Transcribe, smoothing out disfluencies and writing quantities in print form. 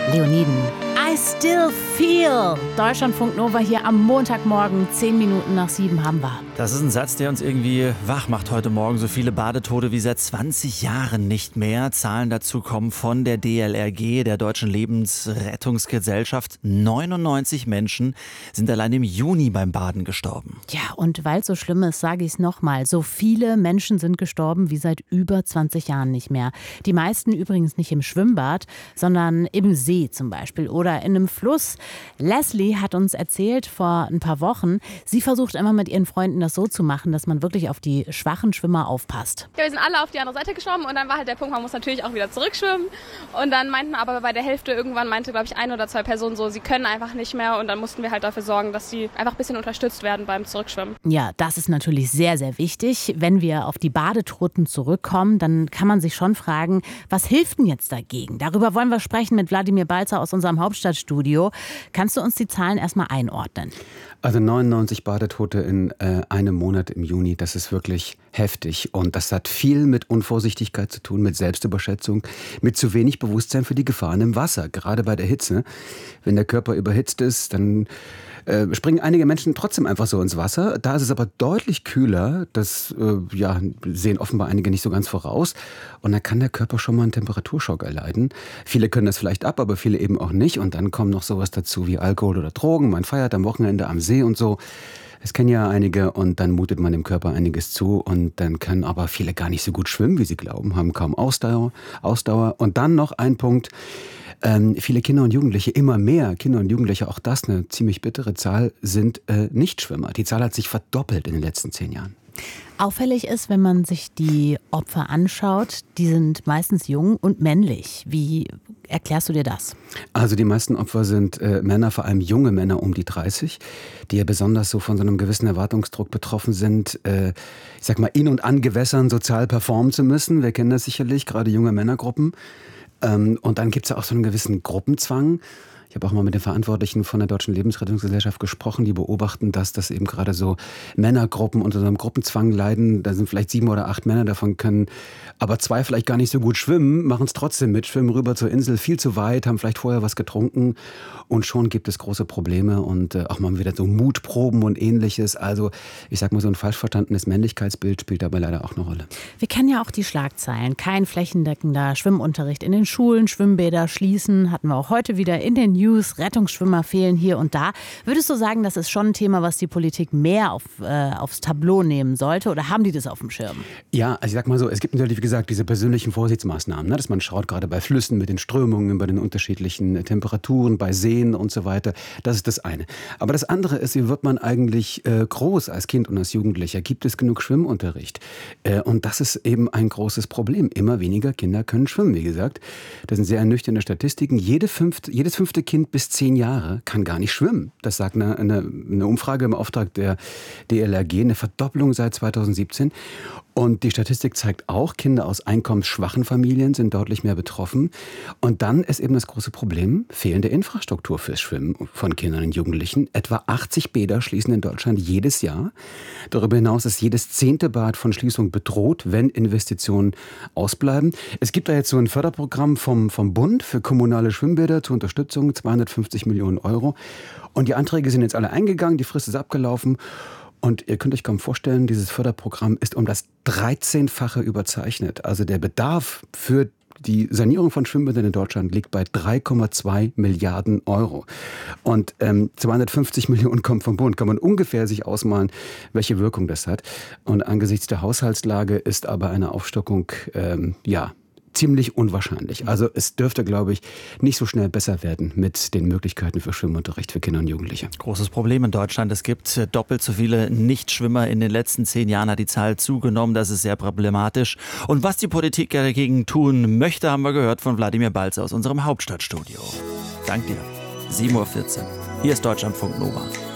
Leoniden. I still feel. Deutschlandfunk Nova hier am Montagmorgen, 10 Minuten nach 7 haben wir. Das ist ein Satz, der uns irgendwie wach macht heute Morgen. So viele Badetote wie seit 20 Jahren nicht mehr. Zahlen dazu kommen von der DLRG, der Deutschen Lebensrettungsgesellschaft. 99 Menschen sind allein im Juni beim Baden gestorben. Ja, und weil es so schlimm ist, sage ich es nochmal. So viele Menschen sind gestorben wie seit über 20 Jahren nicht mehr. Die meisten übrigens nicht im Schwimmbad, sondern im See zum Beispiel oder in einem Fluss. Leslie hat uns erzählt vor ein paar Wochen, sie versucht immer mit ihren Freunden das so zu machen, dass man wirklich auf die schwachen Schwimmer aufpasst. Ja, wir sind alle auf die andere Seite geschwommen und dann war halt der Punkt, man muss natürlich auch wieder zurückschwimmen. Und dann meinten aber bei der Hälfte irgendwann glaube ich, 1 oder 2 Personen so, sie können einfach nicht mehr. Und dann mussten wir halt dafür sorgen, dass sie einfach ein bisschen unterstützt werden beim Zurückschwimmen. Ja, das ist natürlich sehr, sehr wichtig. Wenn wir auf die Badetoten zurückkommen, dann kann man sich schon fragen, was hilft denn jetzt dagegen? Darüber wollen wir sprechen mit Wladimir Balzer aus unserem Hauptstadtstudio. Kannst du uns die Zahlen erstmal einordnen? Also 99 Badetote in einem Monat im Juni, das ist wirklich heftig. Und das hat viel mit Unvorsichtigkeit zu tun, mit Selbstüberschätzung, mit zu wenig Bewusstsein für die Gefahren im Wasser. Gerade bei der Hitze. Wenn der Körper überhitzt ist, dann springen einige Menschen trotzdem einfach so ins Wasser. Da ist es aber deutlich kühler. Das sehen offenbar einige nicht so ganz voraus. Und dann kann der Körper schon mal einen Temperaturschock erleiden. Viele können das vielleicht ab, aber viele eben auch nicht. Und dann kommt noch sowas dazu wie Alkohol oder Drogen. Man feiert am Wochenende am See und so. Das kennen ja einige und dann mutet man dem Körper einiges zu und dann können aber viele gar nicht so gut schwimmen, wie sie glauben, haben kaum Ausdauer. Und dann noch ein Punkt, viele Kinder und Jugendliche, immer mehr Kinder und Jugendliche, auch das eine ziemlich bittere Zahl, sind Nichtschwimmer. Die Zahl hat sich verdoppelt in den letzten 10 Jahren. Auffällig ist, wenn man sich die Opfer anschaut, die sind meistens jung und männlich. Wie erklärst du dir das? Also die meisten Opfer sind Männer, vor allem junge Männer um die 30, die ja besonders so von so einem gewissen Erwartungsdruck betroffen sind, ich sag mal, in und an Gewässern sozial performen zu müssen. Wir kennen das sicherlich, gerade junge Männergruppen. Und dann gibt es ja auch so einen gewissen Gruppenzwang. Ich habe auch mal mit den Verantwortlichen von der Deutschen Lebensrettungsgesellschaft gesprochen, die beobachten, dass das eben gerade so Männergruppen unter so einem Gruppenzwang leiden. Da sind vielleicht 7 oder 8 Männer, davon können aber 2 vielleicht gar nicht so gut schwimmen, machen es trotzdem mit, schwimmen rüber zur Insel, viel zu weit, haben vielleicht vorher was getrunken und schon gibt es große Probleme und auch mal wieder so Mutproben und Ähnliches. Also ich sag mal, so ein falsch verstandenes Männlichkeitsbild spielt dabei leider auch eine Rolle. Wir kennen ja auch die Schlagzeilen. Kein flächendeckender Schwimmunterricht in den Schulen, Schwimmbäder schließen, hatten wir auch heute wieder in den News, Rettungsschwimmer fehlen hier und da. Würdest du sagen, das ist schon ein Thema, was die Politik mehr aufs Tableau nehmen sollte oder haben die das auf dem Schirm? Ja, also ich sag mal so, es gibt natürlich, wie gesagt, diese persönlichen Vorsichtsmaßnahmen, ne, dass man schaut, gerade bei Flüssen mit den Strömungen, bei den unterschiedlichen Temperaturen, bei Seen und so weiter. Das ist das eine. Aber das andere ist, wie wird man eigentlich groß als Kind und als Jugendlicher? Gibt es genug Schwimmunterricht? Und das ist eben ein großes Problem. Immer weniger Kinder können schwimmen, wie gesagt. Das sind sehr ernüchternde Statistiken. Jedes fünfte Kind bis 10 Jahre kann gar nicht schwimmen. Das sagt eine Umfrage im Auftrag der DLRG, eine Verdopplung seit 2017. Und die Statistik zeigt auch, Kinder aus einkommensschwachen Familien sind deutlich mehr betroffen. Und dann ist eben das große Problem, fehlende Infrastruktur fürs Schwimmen von Kindern und Jugendlichen. Etwa 80 Bäder schließen in Deutschland jedes Jahr. Darüber hinaus ist jedes 10. Bad von Schließung bedroht, wenn Investitionen ausbleiben. Es gibt da jetzt so ein Förderprogramm vom Bund für kommunale Schwimmbäder zur Unterstützung, 250 Millionen Euro. Und die Anträge sind jetzt alle eingegangen, die Frist ist abgelaufen. Und ihr könnt euch kaum vorstellen, dieses Förderprogramm ist um das 13-fache überzeichnet. Also der Bedarf für die Sanierung von Schwimmbädern in Deutschland liegt bei 3,2 Milliarden Euro. Und 250 Millionen kommen vom Bund. Kann man ungefähr sich ausmalen, welche Wirkung das hat. Und angesichts der Haushaltslage ist aber eine Aufstockung, ziemlich unwahrscheinlich. Also es dürfte, glaube ich, nicht so schnell besser werden mit den Möglichkeiten für Schwimmunterricht für Kinder und Jugendliche. Großes Problem in Deutschland. Es gibt doppelt so viele Nichtschwimmer. In den letzten 10 Jahren hat die Zahl zugenommen. Das ist sehr problematisch. Und was die Politik dagegen tun möchte, haben wir gehört von Wladimir Balzer aus unserem Hauptstadtstudio. Dank dir. 7:14 Uhr. Hier ist Deutschlandfunk Nova.